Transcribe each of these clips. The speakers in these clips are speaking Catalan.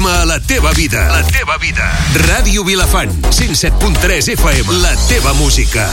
ritme a la teva vida. La teva vida. Ràdio Vilafant, 107.3 FM. La teva música.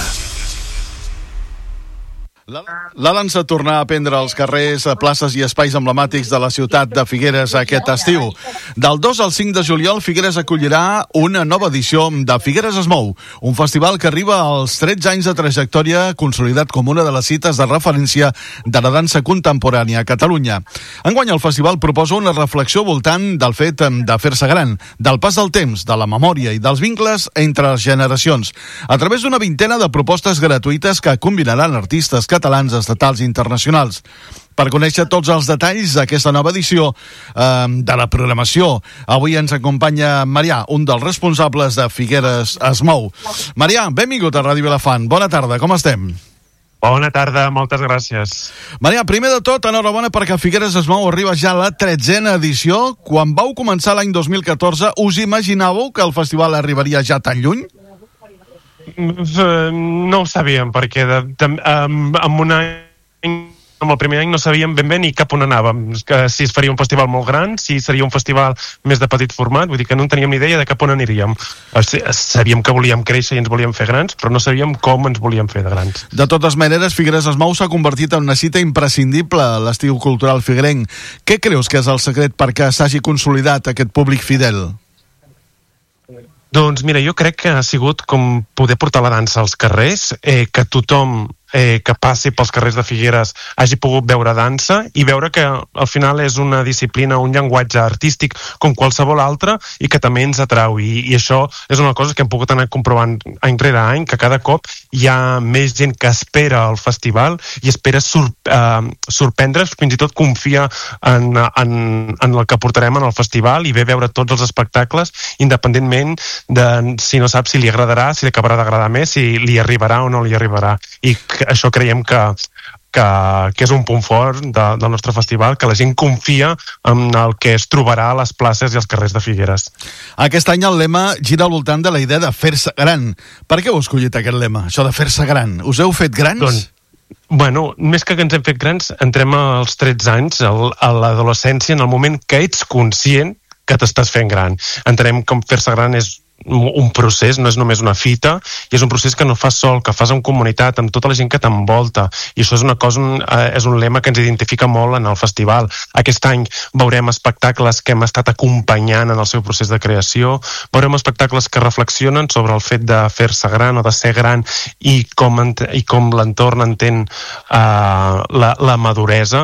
L'Alan s'ha tornat a prendre als carrers, places i espais emblemàtics de la ciutat de Figueres aquest estiu. Del 2 al 5 de juliol, Figueres acollirà una nova edició de Figueres es mou, un festival que arriba als 13 anys de trajectòria, consolidat com una de les cites de referència de la dansa contemporània a Catalunya. Enguany el festival proposa una reflexió voltant del fet de fer-se gran, del pas del temps, de la memòria i dels vincles entre les generacions, a través d'una vintena de propostes gratuïtes que combinaran artistes catalans, estatals i internacionals. Per conèixer tots els detalls d'aquesta nova edició de la programació, avui ens acompanya Marià, un dels responsables de Figueres es mou. Marià, benvingut a Ràdio Vilafant. Bona tarda, com estem? Bona tarda, moltes gràcies. Marià, primer de tot, enhorabona perquè Figueres es mou arriba ja a la 13a edició. Quan vau començar l'any 2014, us imaginàveu que el festival arribaria ja tan lluny? No ho sabíem, perquè amb el primer any no sabíem ben bé ni cap on anàvem, que si es faria un festival molt gran, si seria un festival més de petit format, vull dir que no teníem ni idea de cap on aniríem. Sabíem que volíem créixer i ens volíem fer grans, però no sabíem com ens volíem fer de grans. De totes maneres, Figueres es mou s'ha convertit en una cita imprescindible a l'estiu cultural figuerenc. Què creus que és el secret perquè s'hagi consolidat aquest públic fidel? Doncs mira, jo crec que ha sigut com poder portar la dansa als carrers, que tothom que passi pels carrers de Figueres hagi pogut veure dansa i veure que al final és una disciplina, un llenguatge artístic com qualsevol altre i que també ens atrau, i això és una cosa que hem pogut anar comprovant any rere any, que cada cop hi ha més gent que espera el festival i espera sorprendre's, fins i tot confia en el que portarem en el festival i ve veure tots els espectacles independentment de si no sap si li agradarà, si li acabarà d'agradar més, si li arribarà o no li arribarà, i això creiem que és un punt fort del nostre festival, que la gent confia en el que es trobarà a les places i als carrers de Figueres. Aquest any el lema gira al voltant de la idea de fer-se gran. Per què heu escollit aquest lema, això de fer-se gran? Us heu fet grans? Doncs, bueno, més que ens hem fet grans, entrem als 13 anys, a l'adolescència, en el moment que ets conscient que t'estàs fent gran. Entenem com fer-se gran és un procés, no és només una fita, i és un procés que no fas sol, que fas en comunitat, amb tota la gent que t'envolta, i això és una cosa, és un lema que ens identifica molt en el festival. Aquest any veurem espectacles que hem estat acompanyant en el seu procés de creació, veurem espectacles que reflexionen sobre el fet de fer-se gran o de ser gran i com l'entorn entén la maduresa,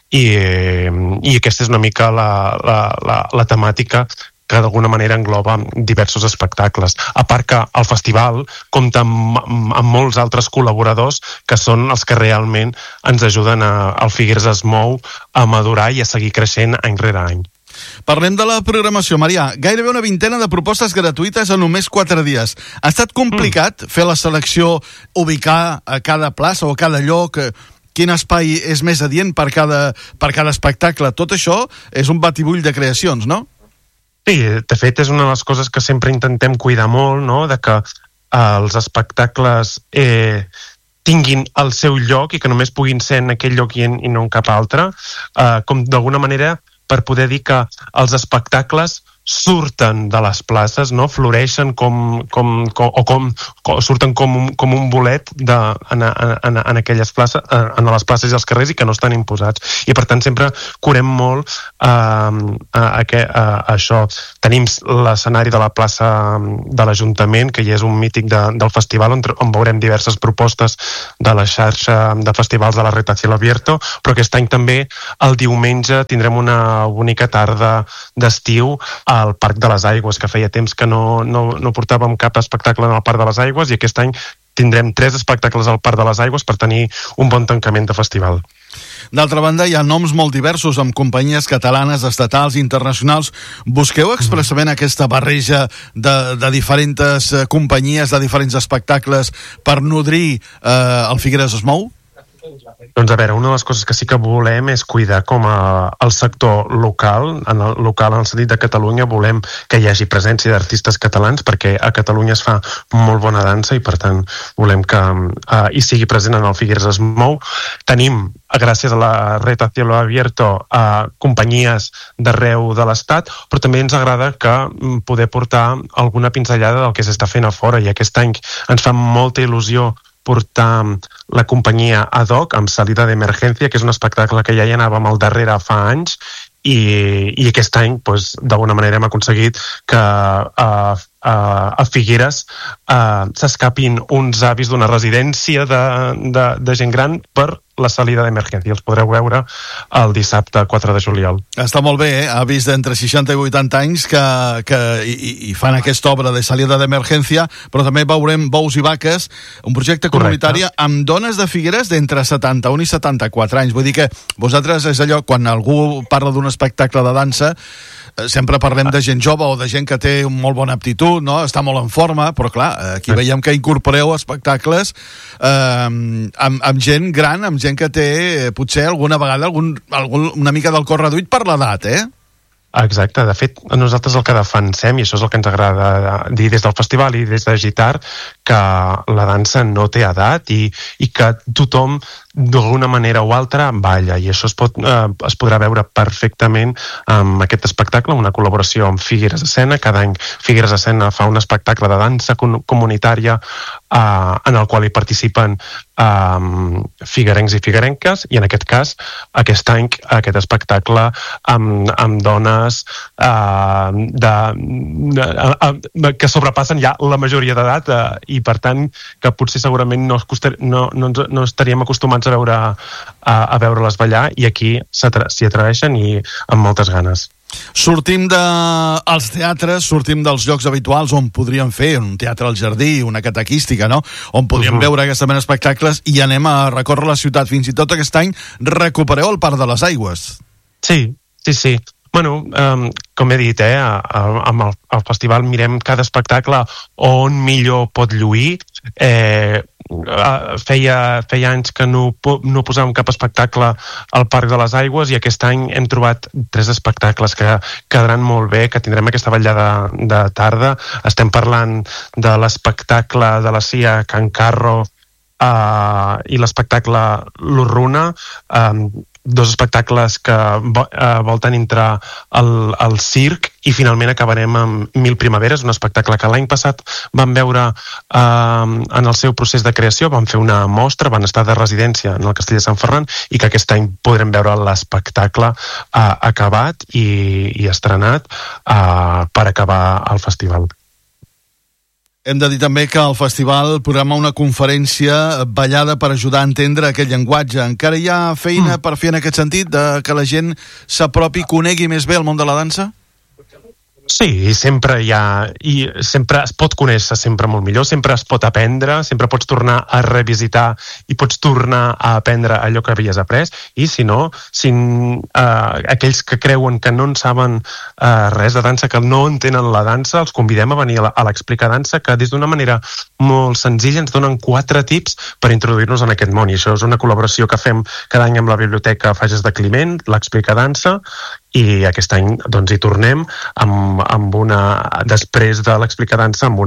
i aquesta és una mica la temàtica que d'alguna manera engloba diversos espectacles. A part que el festival compta amb molts altres col·laboradors que són els que realment ens ajuden al Figueres es mou a madurar i a seguir creixent any rere any. Parlem de la programació, Marià. Gairebé una vintena de propostes gratuïtes en només 4 dies. Ha estat complicat fer la selecció, ubicar a cada plaça o a cada lloc, quin espai és més adient per cada espectacle? Tot això és un batibull de creacions, no? Sí, de fet és una de les coses que sempre intentem cuidar molt, no? De que els espectacles tinguin el seu lloc i que només puguin ser en aquell lloc i no en cap altre, com d'alguna manera per poder dir que els espectacles surten de les places, no? Floreixen surten com un bolet en aquelles places, en les places i els carrers, i que no estan imposats. I per tant sempre curem molt això. Tenim l'escenari de la plaça de l'Ajuntament, que ja és un mític del festival, on veurem diverses propostes de la xarxa de festivals de la Red Cielo Abierto, però aquest any també el diumenge tindrem una bonica tarda d'estiu al Parc de les Aigües, que feia temps que no portàvem cap espectacle en el Parc de les Aigües, i aquest any tindrem 3 espectacles al Parc de les Aigües per tenir un bon tancament de festival. D'altra banda, hi ha noms molt diversos amb companyies catalanes, estatals, internacionals. Busqueu expressament aquesta barreja de diferents companyies, de diferents espectacles per nodrir el Figueres es mou? Doncs a veure, una de les coses que sí que volem és cuidar com el sector local, en el sentit de Catalunya volem que hi hagi presència d'artistes catalans perquè a Catalunya es fa molt bona dansa i per tant volem que hi sigui present en el Figueres es mou. Tenim, gràcies a la Red a Cielo Abierto, companyies d'arreu de l'Estat, però també ens agrada que poder portar alguna pinzellada del que s'està fent a fora i aquest any ens fa molta il·lusió portar la companyia Ad Hoc amb Salida d'Emergència, que és un espectacle que ja hi anàvem al darrere fa anys i aquest any d'alguna manera hem aconseguit que a Figueres s'escapin uns avis d'una residència de gent gran per la Salida d'Emergència. Els podreu veure el dissabte 4 de juliol. Està molt bé, avis d'entre 60 i 80 anys que fan aquesta obra de Salida d'Emergència, però també veurem Bous i Vaques, un projecte comunitari amb dones de Figueres d'entre 71 i 74 anys. Vull dir que vosaltres és allò, quan algú parla d'un espectacle de dansa, sempre parlem de gent jove o de gent que té molt bona aptitud, no? Està molt en forma, però clar, aquí veiem que incorporeu espectacles amb gent gran, amb gent que té potser alguna vegada una mica del cor reduït per l'edat, Exacte, de fet nosaltres el que defensem, i això és el que ens agrada dir des del festival i des de Gitar, que la dansa no té edat i que tothom d'alguna manera o altra balla, i això es podrà veure perfectament amb aquest espectacle, una col·laboració amb Figueres Escena. Cada any Figueres Escena fa un espectacle de dansa comunitària en el qual hi participen figuerencs i figuerenques, i en aquest cas aquest any aquest espectacle amb dones que sobrepassen ja la majoria d'edat i per tant que potser segurament no estaríem acostumats a veure-les ballar, i aquí s'hi atreveixen i amb moltes ganes. Sortim dels teatres, sortim dels llocs habituals on podríem fer un teatre al jardí, una catequística, no? On podríem veure aquesta mena d'espectacles, i anem a recórrer la ciutat. Fins i tot aquest any recupereu el Parc de les Aigües. Sí. Bueno, com he dit, amb el festival mirem cada espectacle on millor pot lluir. Feia anys que no posàvem cap espectacle al Parc de les Aigües, i aquest any hem trobat 3 espectacles que quedaran molt bé, que tindrem aquesta vetllada de tarda. Estem parlant de l'espectacle de la Cia Can Carro i l'espectacle L'Urruna, 2 espectacles que volten entre el circ, i finalment acabarem amb 1000 primaveres, un espectacle que l'any passat vam veure en el seu procés de creació, van fer una mostra, van estar de residència en el Castell de Sant Ferran, i que aquest any podrem veure l'espectacle acabat i estrenat per acabar el festival. Hem de dir també que el festival programa una conferència ballada per ajudar a entendre aquest llenguatge. Encara hi ha feina per fer en aquest sentit, de que la gent s'apropi i conegui més bé el món de la dansa? Sí, sempre sempre es pot conèixer sempre molt millor, sempre es pot aprendre, sempre pots tornar a revisitar i pots tornar a aprendre allò que havies après, i si no, aquells que creuen que no en saben res de dansa, que no entenen la dansa, els convidem a venir a l'Explica Dansa, que des d'una manera molt senzilla ens donen 4 tips per introduir-nos en aquest món, i això és una col·laboració que fem cada any amb la Biblioteca Fages de Climent, l'Explica Dansa, i aquest any doncs hi tornem després de l'Explica Dansa amb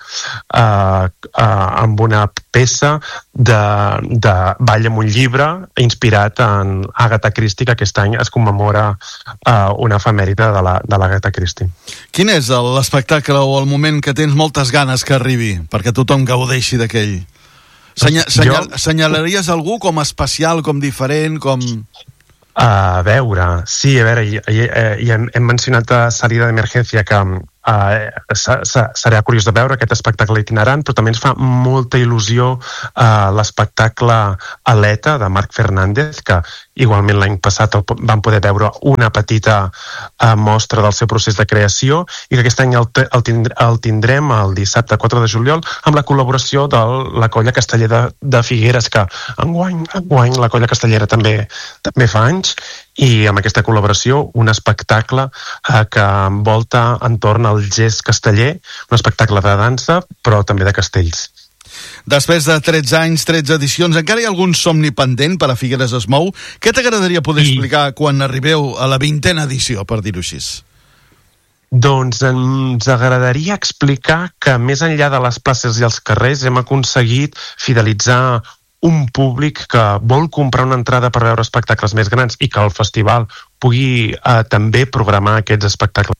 una peça de ball amb un llibre inspirat en Agatha Christie, que aquest any es commemora una efemèride de l'Agatha Christie. Quin és l'espectacle o el moment que tens moltes ganes que arribi perquè tothom gaudeixi d'aquell? Senyalaries algú com especial, com diferent, com... A veure, hem mencionat Salida d'Emergència, que serà curiós de veure aquest espectacle itinerant, però també ens fa molta il·lusió l'espectacle Aleta, de Marc Fernández, que igualment l'any passat vam poder veure una petita mostra del seu procés de creació, i que aquest any el tindrem el dissabte 4 de juliol amb la col·laboració de la Colla Castellera de Figueres, que enguany la Colla Castellera també fa anys, i amb aquesta col·laboració un espectacle que envolta entorn al gest casteller, un espectacle de dansa però també de castells. Després de 13 anys, 13 edicions, encara hi ha algun somni pendent per a Figueres es mou? Què t'agradaria poder explicar quan arribeu a la 20a edició, per dir-ho així? Doncs ens agradaria explicar que més enllà de les places i els carrers hem aconseguit fidelitzar un públic que vol comprar una entrada per veure espectacles més grans i que el festival pugui també programar aquests espectacles.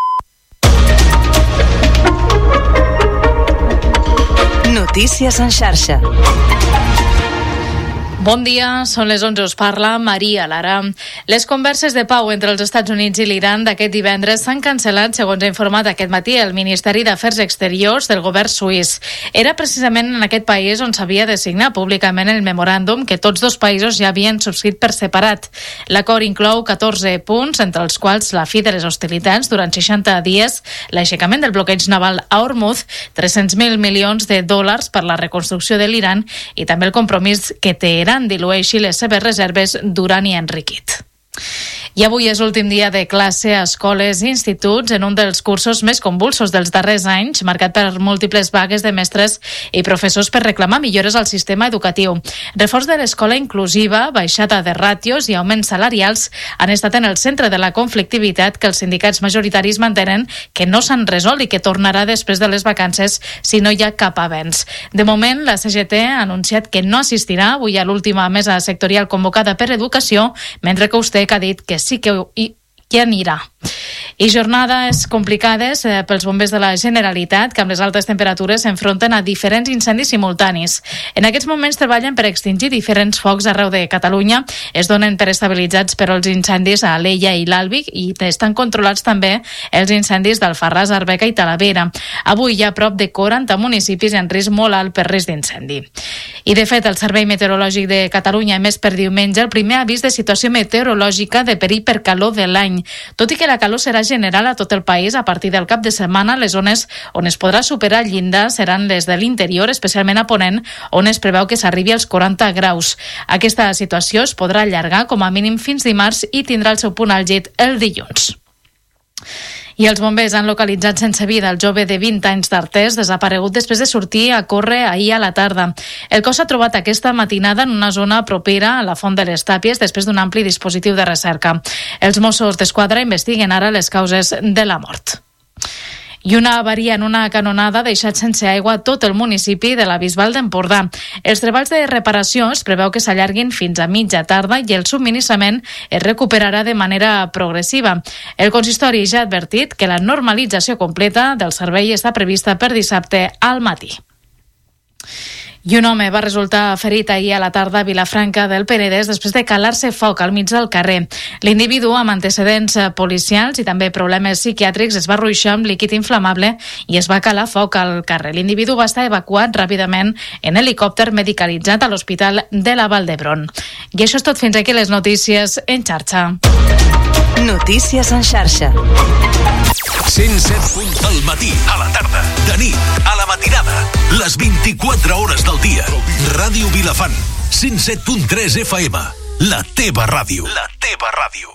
Notícies en xarxa. Bon dia, són les 11, us parla Maria Lara. Les converses de pau entre els Estats Units i l'Iran d'aquest divendres s'han cancel·lat, segons ha informat aquest matí el Ministeri d'Afers Exteriors del govern suís. Era precisament en aquest país on s'havia de signar públicament el memoràndum que tots dos països ja havien subscrit per separat. L'acord inclou 14 punts, entre els quals la fi de les hostilitats durant 60 dies, l'aixecament del bloqueig naval a Hormuz, 300.000 milions de dòlars per la reconstrucció de l'Iran i també el compromís que Teheran dilueixi les seves reserves d'urani enriquit. I avui és l'últim dia de classe a escoles i instituts en un dels cursos més convulsos dels darrers anys, marcat per múltiples vagues de mestres i professors per reclamar millores al sistema educatiu. Reforç de l'escola inclusiva, baixada de ràtios i augments salarials han estat en el centre de la conflictivitat que els sindicats majoritaris mantenen que no s'han resolt i que tornarà després de les vacances si no hi ha cap avenç. De moment, la CGT ha anunciat que no assistirà avui a l'última mesa sectorial convocada per Educació, mentre que USTEC ha dit que sí que hi anirà. I jornades complicades pels bombers de la Generalitat, que amb les altes temperatures s'enfronten a diferents incendis simultanis. En aquests moments treballen per extingir diferents focs arreu de Catalunya. Es donen per estabilitzats per els incendis a Alella i l'Àlbic i estan controlats també els incendis d'Alfarràs, Arbeca i Talavera. Avui hi ha prop de 40 municipis en risc molt alt per risc d'incendi. I de fet, el Servei Meteorològic de Catalunya ha emès per diumenge el primer avís de situació meteorològica de perill per calor de l'any. Tot i que la calor serà general a tot el país, a partir del cap de setmana les zones on es podrà superar el llindar seran les de l'interior, especialment a Ponent, on es preveu que s'arribi als 40 graus. Aquesta situació es podrà allargar com a mínim fins dimarts i tindrà el seu punt àlgid el dilluns. I els bombers han localitzat sense vida el jove de 20 anys d'Artés, desaparegut després de sortir a córrer ahir a la tarda. El cos s'ha trobat aquesta matinada en una zona propera a la Font de les Tàpies després d'un ampli dispositiu de recerca. Els Mossos d'Esquadra investiguen ara les causes de la mort. I una avaria en una canonada ha deixat sense aigua tot el municipi de la Bisbal d'Empordà. Els treballs de reparació es preveu que s'allarguin fins a mitja tarda i el subministrament es recuperarà de manera progressiva. El consistori ja ha advertit que la normalització completa del servei està prevista per dissabte al matí. I un home va resultar ferit ahir a la tarda a Vilafranca del Penedès després de calar-se foc al mig del carrer. L'individu, amb antecedents policials i també problemes psiquiàtrics, es va ruixar amb líquid inflamable i es va calar foc al carrer. L'individu va estar evacuat ràpidament en helicòpter medicalitzat a l'Hospital de la Vall d'Hebron. I això és tot, fins aquí les notícies en xarxa. Notícies en xarxa. 107 punts al matí, a la tarda, de nit, a la matinada, les 24 hores del dia. Ràdio Vilafant, 107.3 FM, la teva ràdio. La teva ràdio.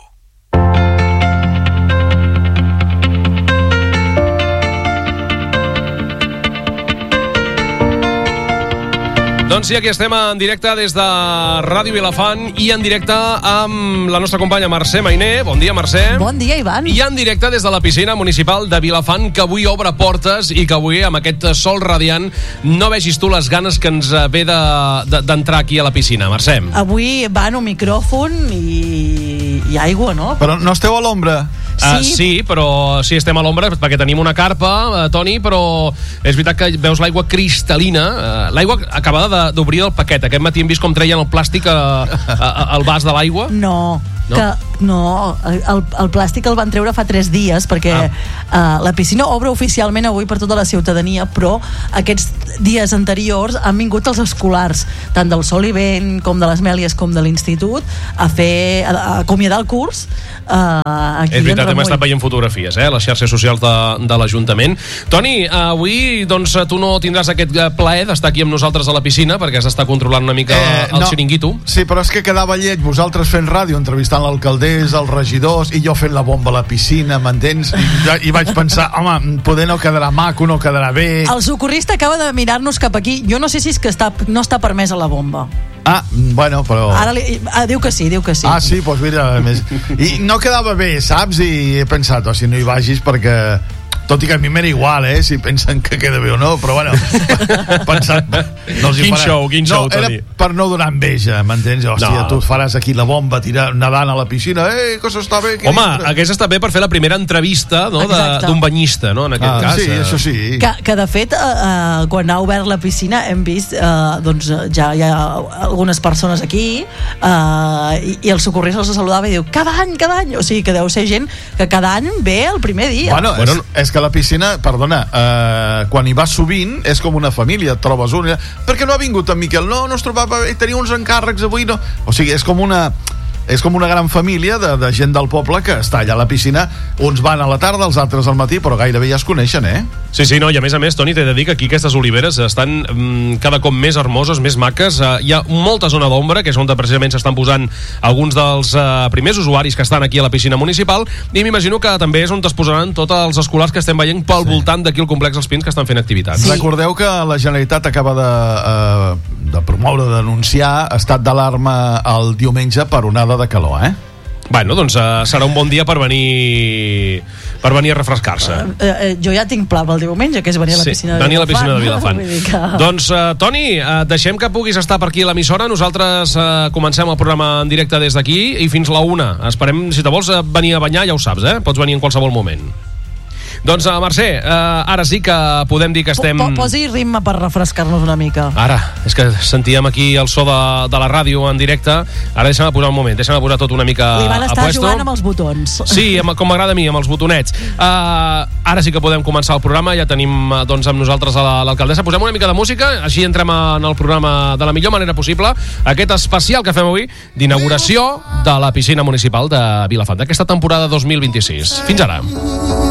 Doncs sí, aquí estem en directe des de Ràdio Vilafant i en directe amb la nostra companya Mercè Mainer. Bon dia, Mercè. Bon dia, Ivan. I en directe des de la piscina municipal de Vilafant, que avui obre portes i que avui, amb aquest sol radiant, no vegis tu les ganes que ens ve d'entrar aquí a la piscina, Mercè. Avui van un micròfon i aigua, no? Però no esteu a l'ombra? Sí, però sí, estem a l'ombra perquè tenim una carpa, Toni, però és veritat que veus l'aigua cristal·lina. L'aigua acabada d'obrir el paquet. Aquest matí hem vist com treien el plàstic al vas de l'aigua. No. El plàstic el van treure fa 3 dies perquè la piscina obre oficialment avui per tota la ciutadania, però aquests dies anteriors han vingut els escolars, tant del Sol i Vent com de les Mèlies com de l'institut, a acomiadar el curs aquí. És veritat, hem estat veient fotografies, les xarxes socials de l'Ajuntament. Toni, avui doncs tu no tindràs aquest plaer d'estar aquí amb nosaltres a la piscina perquè has d'estar controlant una mica el xiringuito. Sí, però és que quedava lleig vosaltres fent ràdio entrevistant l'alcaldessa després els regidors, i jo fent la bomba a la piscina, m'entens? I vaig pensar, home, poder no quedarà maco, no quedarà bé. El socorrista acaba de mirar-nos cap aquí. Jo no sé si és que no està permesa la bomba. Ah, bueno, però... Ara diu que sí, Ah, sí, doncs mira, més... I no quedava bé, saps? I he pensat, si no hi vagis perquè... Tot i que a mi m'era igual, si pensen que queda bé o no, però bueno, pensant... No quin show, era Toni. Per no donar enveja, m'entens? Hòstia, tu faràs aquí la bomba, nedant a la piscina, que això està bé. Home, hagués estat bé per fer la primera entrevista, no, d'un banyista, no, en aquest cas. Sí, això sí. Que de fet, quan ha obert la piscina hem vist, doncs ja hi ha algunes persones aquí, i el socorrista els saludava i diu, cada any, o sigui que deu ser gent que cada any ve el primer dia. Bueno, és que la piscina, perdona, quan hi vas sovint és com una família, et trobes un... Per què no ha vingut en Miquel? No es trobava, tenia uns encàrrecs avui, no... O sigui, és com una gran família de gent del poble que està allà a la piscina. Uns van a la tarda, els altres al matí, però gairebé ja es coneixen, Sí, no, i a més, Toni, t'he de dir que aquí aquestes oliveres estan cada cop més hermoses, més maques. Hi ha molta zona d'ombra, que és on precisament s'estan posant alguns dels primers usuaris que estan aquí a la piscina municipal, i m'imagino que també és on es posaran tots els escolars que estem veient pel voltant d'aquí al complex Els Pins que estan fent activitats. Sí. Recordeu que la Generalitat acaba de promoure, d'anunciar estat d'alarma el diumenge per onada de calor, Bueno, doncs serà un bon dia per venir a refrescar-se. Jo ja tinc pla pel diumenge, que és venir a la piscina de Vilafant. Venir a la piscina de Vilafant. Doncs, Toni, deixem que puguis estar per aquí a l'emissora. Nosaltres comencem el programa en directe des d'aquí i fins la 1. Esperem, si te vols venir a banyar, ja ho saps, Pots venir en qualsevol moment. Doncs, Mercè, ara sí que podem dir que estem... Posi ritme per refrescar-nos una mica. Ara, és que sentíem aquí el so de la ràdio en directe. Ara deixa'm posar un moment, deixa'm posar tot una mica a puesto. L'Ivan està jugant amb els botons. Sí, com m'agrada a mi, amb els botonets. Ara sí que podem començar el programa. Ja tenim doncs, amb nosaltres a l'alcaldessa. Posem una mica de música, així entrem en el programa de la millor manera possible. Aquest especial que fem avui d'inauguració de la piscina municipal de Vilafant, d'aquesta temporada 2026. Fins ara.